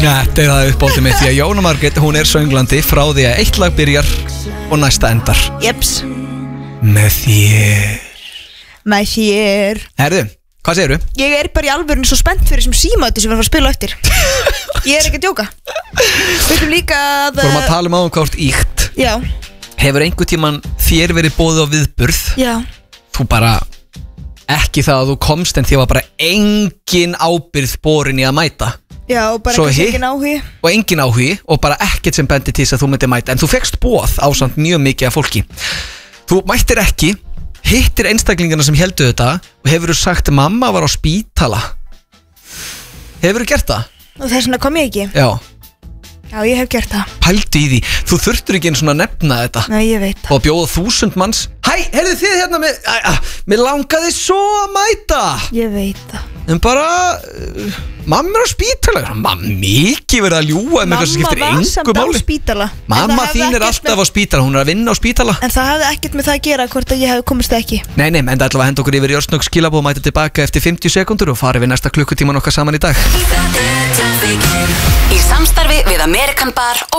Þetta það uppáldið mitt því að Jóna Margrét, hún sönglandi frá því að eitt lag byrjar og næsta endar. Jeps. Með þér. Herðu, hvað segirðu? Ég bara í alvörinu svo spennt fyrir þessum símaði sem við erum að spila eftir. Ég ekki að djóka. Við erum líka að Vorum að tala áðan hvað íkt. Já. Hefur einhver tíman þér verið boðið á viðburð? Já. Þú bara ekki það að þú komst en þér var bara engin ábyrgð borin í að mæta. Já, og bara engin áhugi. Og engin áhugi og bara ekkert sem bendi til þess að þú myndir mæta. En þú fékkst boð ásamt mjög mikið af fólki. Þú mættir ekki, hittir einstaklingana sem heldu þetta og hefur sagt mamma var á spítala. Hefur þú gert það? Og þess vegna kom ég ekki. Já, ég hef gert það. Pældu í því, þú þurftur ekki einu svona að nefna þetta. Nei, ég veit það. Og bjóða 1000 manns. Hæ, heyrðu þið hérna með mér langaði svo að mæta. Ég veit það. En bara mamma á spítala. Mikið verið að ljúga með hvað sem skiptir engu máli. Mamma var samt á spítala. Mamma þín alltaf á spítala, hún að vinna á spítala. En það hefði ekkert með það að gera hvort að ég hefði komist ekki. Nei, en það ætla að henda okkur yfir í örsnögg skilabóð og mæta tilbaka eftir 50 sekundur og farið við næsta klukkutíman okkar saman í dag. Í samstarfi við American Bar og